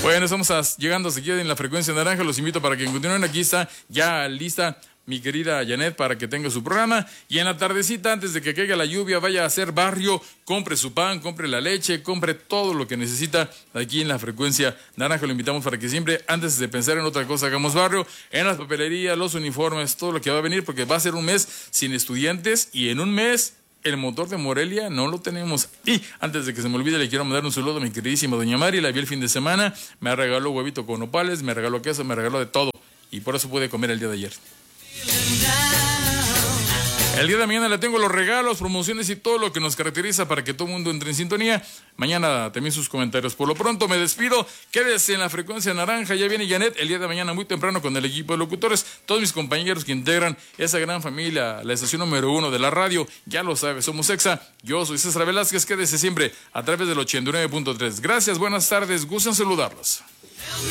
Bueno, estamos llegando a seguir en la frecuencia naranja. Los invito para que continúen. Aquí está ya lista mi querida Janet para que tenga su programa. Y en la tardecita, antes de que caiga la lluvia, vaya a hacer barrio, compre su pan, compre la leche, compre todo lo que necesita aquí en la frecuencia naranja. Lo invitamos para que siempre, antes de pensar en otra cosa, hagamos barrio en las papelerías, los uniformes, todo lo que va a venir, porque va a ser un mes sin estudiantes y en un mes el motor de Morelia no lo tenemos. Y antes de que se me olvide, le quiero mandar un saludo a mi queridísima doña Mari. La vi el fin de semana, me regaló huevito con nopales, me regaló queso, me regaló de todo. Y por eso pude comer el día de ayer. El día de mañana le tengo los regalos, promociones y todo lo que nos caracteriza para que todo el mundo entre en sintonía. Mañana también sus comentarios. Por lo pronto me despido. Quédese en la frecuencia naranja. Ya viene Janet el día de mañana muy temprano con el equipo de locutores. Todos mis compañeros que integran esa gran familia, la estación número 1 de la radio. Ya lo sabe, somos EXA. Yo soy César Velázquez. Quédese siempre a través del 89.3. Gracias, buenas tardes. Gusto en saludarlos.